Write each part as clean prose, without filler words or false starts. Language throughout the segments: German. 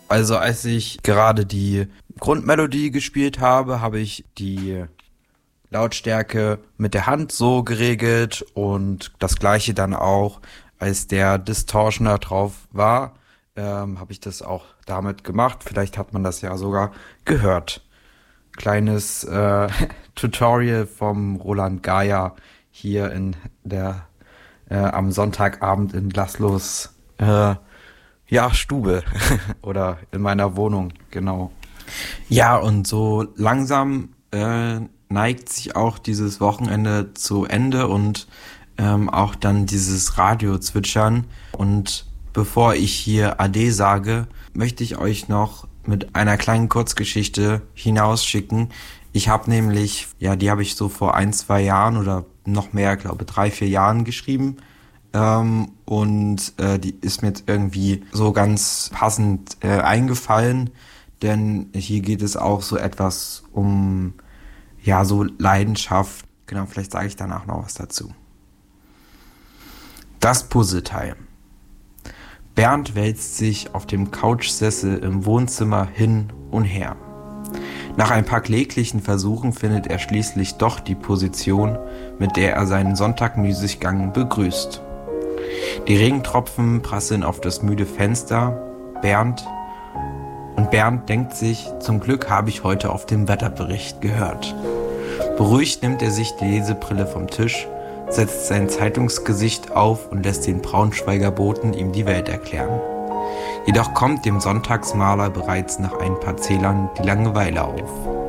Also als ich gerade die Grundmelodie gespielt habe, habe ich die Lautstärke mit der Hand so geregelt und das gleiche dann auch, als der Distortioner drauf war, habe ich das auch damit gemacht. Vielleicht hat man das ja sogar gehört. Kleines Tutorial vom Roland Geier hier in der am Sonntagabend in Laszlos Stube oder in meiner Wohnung, genau. Ja, und so langsam neigt sich auch dieses Wochenende zu Ende und auch dann dieses Radio-Zwitschern. Und bevor ich hier Ade sage, möchte ich euch noch mit einer kleinen Kurzgeschichte hinausschicken. Ich habe nämlich, die habe ich so vor 1-2 Jahren oder noch mehr, glaube 3-4 Jahren geschrieben. Die ist mir jetzt irgendwie so ganz passend eingefallen, denn hier geht es auch so etwas um, so Leidenschaft. Genau, vielleicht sage ich danach noch was dazu. Das Puzzleteil. Bernd wälzt sich auf dem Couchsessel im Wohnzimmer hin und her. Nach ein paar kläglichen Versuchen findet er schließlich doch die Position, mit der er seinen Sonntagmüßiggang begrüßt. Die Regentropfen prasseln auf das müde Fenster. Bernd denkt sich, zum Glück habe ich heute auf dem Wetterbericht gehört. Beruhigt nimmt er sich die Lesebrille vom Tisch, setzt sein Zeitungsgesicht auf und lässt den Braunschweiger Boten ihm die Welt erklären. Jedoch kommt dem Sonntagsmaler bereits nach ein paar Zählern die Langeweile auf.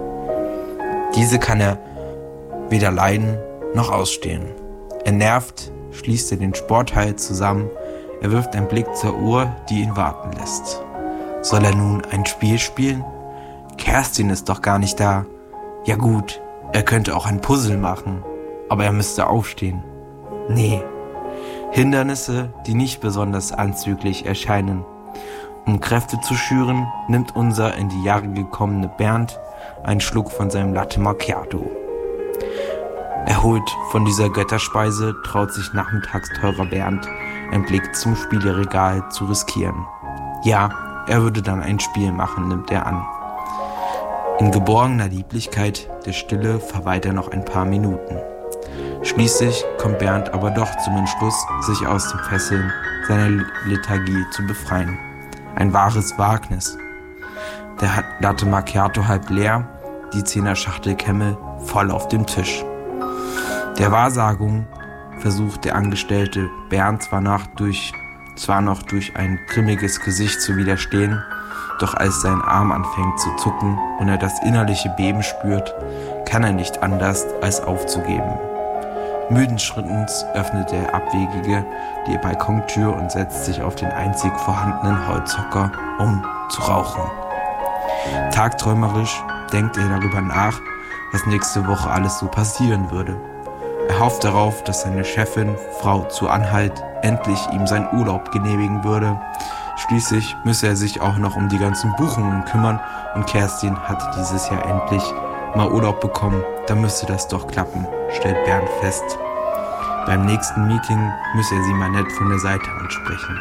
Diese kann er weder leiden noch ausstehen. Entnervt schließt er den Sportteil zusammen, er wirft einen Blick zur Uhr, die ihn warten lässt. Soll er nun ein Spiel spielen? Kerstin ist doch gar nicht da. Ja gut, er könnte auch ein Puzzle machen, aber er müsste aufstehen. Nee, Hindernisse, die nicht besonders anzüglich erscheinen. Um Kräfte zu schüren, nimmt unser in die Jahre gekommene Bernd einen Schluck von seinem Latte Macchiato. Erholt von dieser Götterspeise traut sich nachmittags teurer Bernd, einen Blick zum Spieleregal zu riskieren. Ja, er würde dann ein Spiel machen, nimmt er an. In geborgener Lieblichkeit der Stille verweilt er noch ein paar Minuten. Schließlich kommt Bernd aber doch zum Entschluss, sich aus dem Fesseln seiner Lethargie zu befreien. Ein wahres Wagnis. Der Latte Macchiato halb leer, die 10er-Schachtel Camel voll auf dem Tisch. Der Wahrsagung versucht der Angestellte Bernd zwar noch durch ein grimmiges Gesicht zu widerstehen, doch als sein Arm anfängt zu zucken und er das innerliche Beben spürt, kann er nicht anders als aufzugeben. Müden Schrittens öffnet der Abwegige die Balkontür und setzt sich auf den einzig vorhandenen Holzhocker, um zu rauchen. Tagträumerisch denkt er darüber nach, was nächste Woche alles so passieren würde. Er hofft darauf, dass seine Chefin, Frau zu Anhalt, endlich ihm seinen Urlaub genehmigen würde. Schließlich müsse er sich auch noch um die ganzen Buchungen kümmern und Kerstin hatte dieses Jahr endlich mal Urlaub bekommen. Da müsste das doch klappen, stellt Bernd fest. Beim nächsten Meeting müsse er sie mal nett von der Seite ansprechen.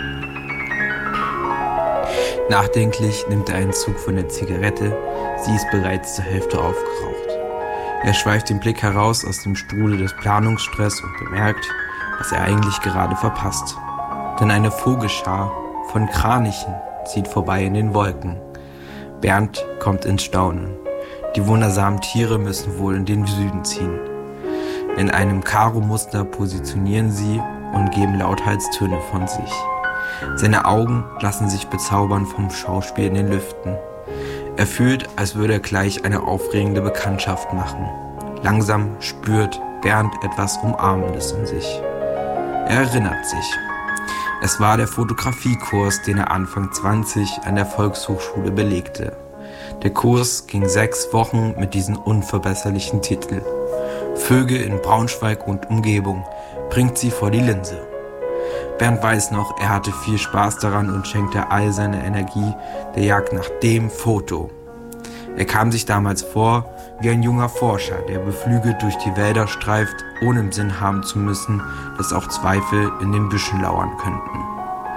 Nachdenklich nimmt er einen Zug von der Zigarette, sie ist bereits zur Hälfte aufgeraucht. Er schweift den Blick heraus aus dem Strudel des Planungsstress und bemerkt, was er eigentlich gerade verpasst. Denn eine Vogelschar von Kranichen zieht vorbei in den Wolken. Bernd kommt ins Staunen. Die wundersamen Tiere müssen wohl in den Süden ziehen. In einem Karo-Muster positionieren sie und geben Lautheitstöne von sich. Seine Augen lassen sich bezaubern vom Schauspiel in den Lüften. Er fühlt, als würde er gleich eine aufregende Bekanntschaft machen. Langsam spürt Bernd etwas Umarmendes in sich. Er erinnert sich. Es war der Fotografiekurs, den er Anfang 20 an der Volkshochschule belegte. Der Kurs ging 6 Wochen mit diesem unverbesserlichen Titel. Vögel in Braunschweig und Umgebung, bringt sie vor die Linse. Bernd weiß noch, er hatte viel Spaß daran und schenkte all seine Energie der Jagd nach dem Foto. Er kam sich damals vor wie ein junger Forscher, der beflügelt durch die Wälder streift, ohne im Sinn haben zu müssen, dass auch Zweifel in den Büschen lauern könnten.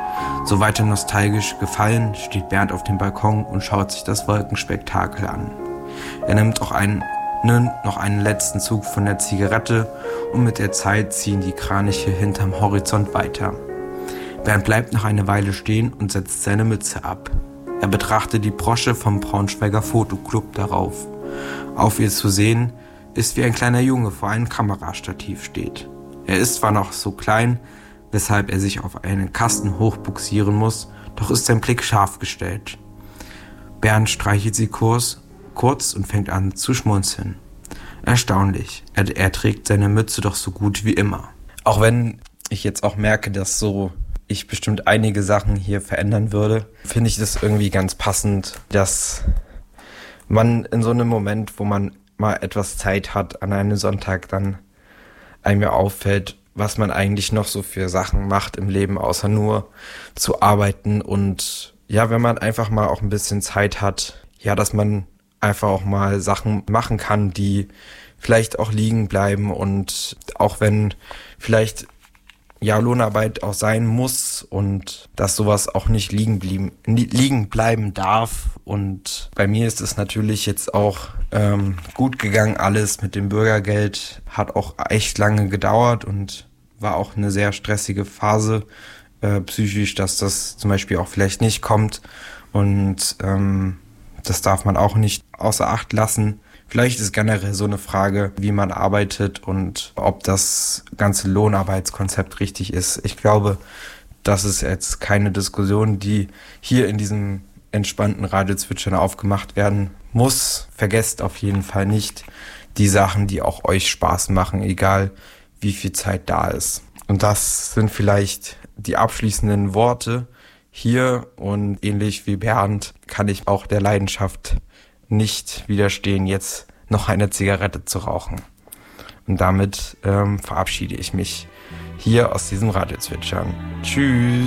So weiter nostalgisch gefallen steht Bernd auf dem Balkon und schaut sich das Wolkenspektakel an. Er nimmt auch noch einen letzten Zug von der Zigarette und mit der Zeit ziehen die Kraniche hinterm Horizont weiter. Bernd bleibt noch eine Weile stehen und setzt seine Mütze ab. Er betrachtet die Brosche vom Braunschweiger Fotoclub darauf. Auf ihr zu sehen ist, wie ein kleiner Junge vor einem Kamerastativ steht. Er ist zwar noch so klein, weshalb er sich auf einen Kasten hochbuxieren muss, doch ist sein Blick scharf gestellt. Bernd streichelt sie kurz und fängt an zu schmunzeln. Erstaunlich, er trägt seine Mütze doch so gut wie immer. Auch wenn ich jetzt auch merke, dass ich bestimmt einige Sachen hier verändern würde, finde ich das irgendwie ganz passend, dass man in so einem Moment, wo man mal etwas Zeit hat an einem Sonntag, dann einem ja auffällt, was man eigentlich noch so für Sachen macht im Leben, außer nur zu arbeiten. Und ja, wenn man einfach mal auch ein bisschen Zeit hat, ja, dass man einfach auch mal Sachen machen kann, die vielleicht auch liegen bleiben. Und auch wenn vielleicht ja Lohnarbeit auch sein muss und dass sowas auch nicht liegen bleiben darf. Und bei mir ist es natürlich jetzt auch gut gegangen, alles mit dem Bürgergeld. Hat auch echt lange gedauert und war auch eine sehr stressige Phase psychisch, dass das zum Beispiel auch vielleicht nicht kommt. Und das darf man auch nicht außer Acht lassen. Vielleicht ist generell so eine Frage, wie man arbeitet und ob das ganze Lohnarbeitskonzept richtig ist. Ich glaube, das ist jetzt keine Diskussion, die hier in diesem entspannten Radiozwitschern aufgemacht werden muss. Vergesst auf jeden Fall nicht die Sachen, die auch euch Spaß machen, egal wie viel Zeit da ist. Und das sind vielleicht die abschließenden Worte hier. Und ähnlich wie Bernd kann ich auch der Leidenschaft nicht widerstehen, jetzt noch eine Zigarette zu rauchen. Und damit verabschiede ich mich hier aus diesem Radiozwitschern. Tschüss!